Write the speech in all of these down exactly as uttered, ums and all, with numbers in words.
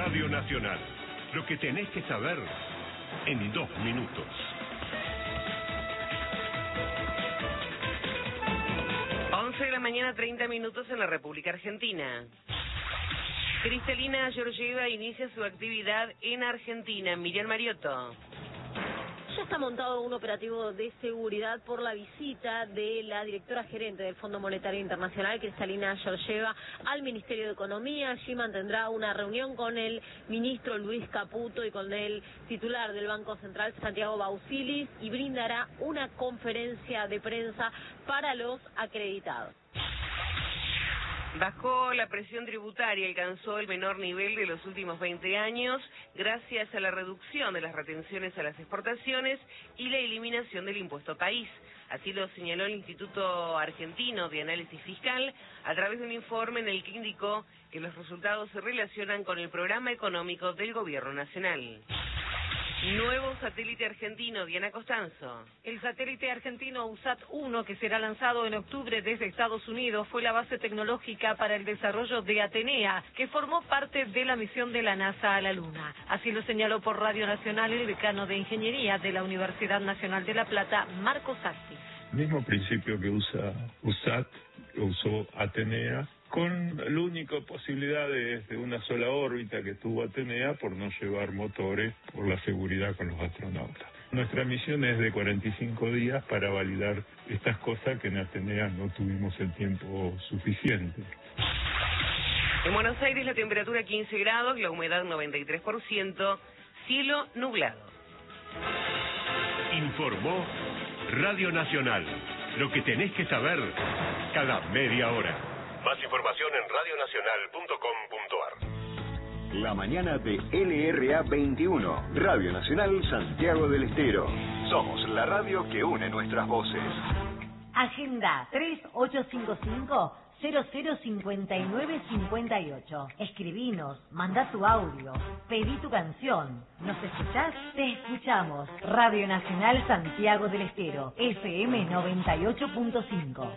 Radio Nacional. Lo que tenés que saber en dos minutos. once de la mañana, treinta minutos en la República Argentina. Cristalina Georgieva inicia su actividad en Argentina. Miriam Mariotto. Ya está montado un operativo de seguridad por la visita de la directora gerente del Fondo Monetario Internacional, Cristalina Georgieva, al Ministerio de Economía. Allí mantendrá una reunión con el ministro Luis Caputo y con el titular del Banco Central, Santiago Bausilis, y brindará una conferencia de prensa para los acreditados. Bajó la presión tributaria, alcanzó el menor nivel de los últimos veinte años gracias a la reducción de las retenciones a las exportaciones y la eliminación del impuesto país. Así lo señaló el Instituto Argentino de Análisis Fiscal a través de un informe en el que indicó que los resultados se relacionan con el programa económico del Gobierno Nacional. Nuevo satélite argentino, Diana Costanzo. El satélite argentino USAT uno, que será lanzado en octubre desde Estados Unidos, fue la base tecnológica para el desarrollo de Atenea, que formó parte de la misión de la NASA a la Luna. Así lo señaló por Radio Nacional el decano de Ingeniería de la Universidad Nacional de La Plata, Marco Sacchi. Mismo principio que usa USAT, que usó Atenea, con la única posibilidad de, de una sola órbita que tuvo Atenea por no llevar motores, por la seguridad con los astronautas. Nuestra misión es de cuarenta y cinco días para validar estas cosas que en Atenea no tuvimos el tiempo suficiente. En Buenos Aires la temperatura quince grados, la humedad noventa y tres por ciento, cielo nublado. Informó Radio Nacional. Lo que tenés que saber cada media hora. Más información en radio nacional punto com punto a r. La mañana de L R A veintiuno, Radio Nacional Santiago del Estero. Somos la radio que une nuestras voces. Agenda tres ocho cinco cinco, cero cero cinco nueve cinco ocho. Escribinos, manda tu audio, pedí tu canción. ¿Nos escuchás? Te escuchamos. Radio Nacional Santiago del Estero, F M noventa y ocho punto cinco.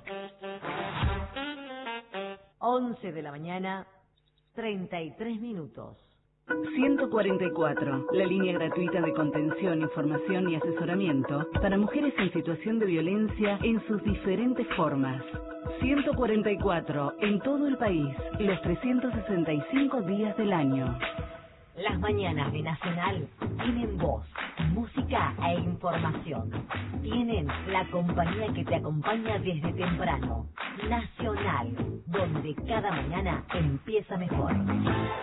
once de la mañana, treinta y tres minutos. ciento cuarenta y cuatro, la línea gratuita de contención, información y asesoramiento para mujeres en situación de violencia en sus diferentes formas. ciento cuarenta y cuatro, en todo el país, los trescientos sesenta y cinco días del año. Las mañanas de Nacional tienen voz, música e información. Tienen la compañía que te acompaña desde temprano. Nacional, donde cada mañana empieza mejor.